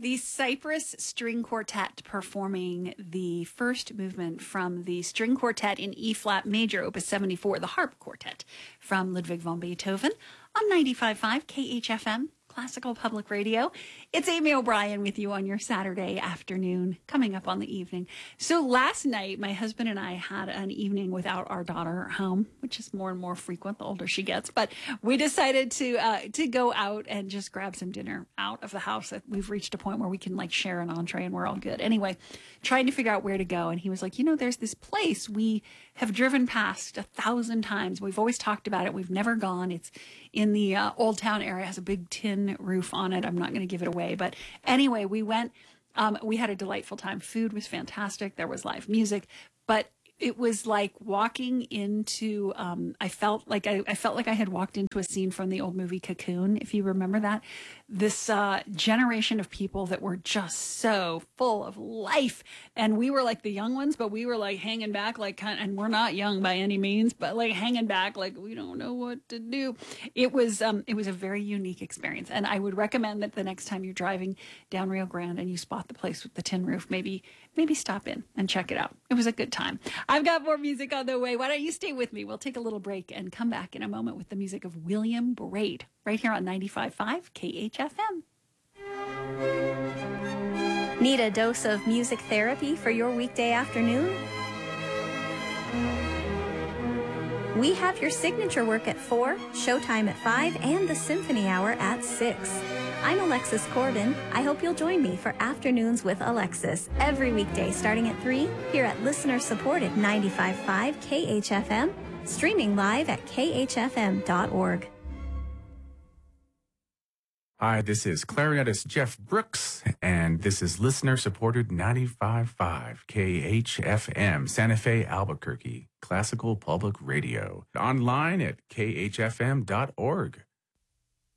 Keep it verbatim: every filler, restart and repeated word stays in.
The Cypress String Quartet performing the first movement from the String Quartet in E-flat major, Opus seventy-four, the Harp Quartet from Ludwig van Beethoven on ninety-five point five K H F M, Classical Public Radio. It's Amy O'Brien with you on your Saturday afternoon, coming up on the evening. So last night, my husband and I had an evening without our daughter home, which is more and more frequent the older she gets. But we decided to uh, to go out and just grab some dinner out of the house. We've reached a point where we can like share an entree and we're all good. Anyway, trying to figure out where to go. And he was like, you know, there's this place we have driven past a thousand times. We've always talked about it. We've never gone. It's in the uh, Old Town area. It has a big tin roof on it. I'm not going to give it away. But anyway, we went. Um, we had a delightful time. Food was fantastic. There was live music. But it was like walking into, um, I felt like I, I felt like I had walked into a scene from the old movie Cocoon, if you remember that. This uh, generation of people that were just so full of life. And we were like the young ones, but we were like hanging back, like, kind of, and we're not young by any means, but like hanging back, like we don't know what to do. It was, um, it was a very unique experience. And I would recommend that the next time you're driving down Rio Grande and you spot the place with the tin roof, maybe, maybe stop in and check it out. It was a good time. I've got more music on the way. Why don't you stay with me? We'll take a little break and come back in a moment with the music of William Braid right here on ninety-five point five K H F M. Need a dose of music therapy for your weekday afternoon? We have your signature work at four, Showtime at five, and the Symphony Hour at six. I'm Alexis Corbin. I hope you'll join me for Afternoons with Alexis every weekday starting at three here at listener-supported ninety-five point five K H F M, streaming live at K H F M dot org. Hi, this is clarinetist Jeff Brooks, and this is listener-supported ninety-five point five K H F M, Santa Fe, Albuquerque, Classical Public Radio. Online at K H F M dot org.